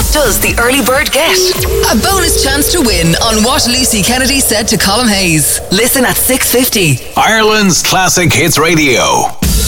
does the early bird get? A bonus chance to win on what Lucy Kennedy said to Colm Hayes. Listen at 6:50. Ireland's Classic Hits Radio.